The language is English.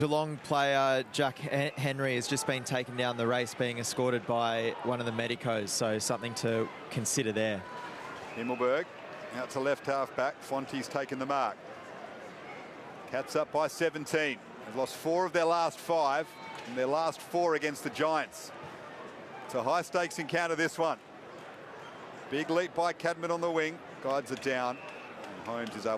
Geelong player Jack Henry has just been taken down the race, being escorted by one of the medicos, so something to consider there. Himmelberg out to left half back. Fonte's taken the mark. Cats up by 17. They've lost 4 of their last 5, and their last 4 against the Giants. It's a high stakes encounter, this one. Big leap by Cadman on the wing, guides it down, and Holmes is able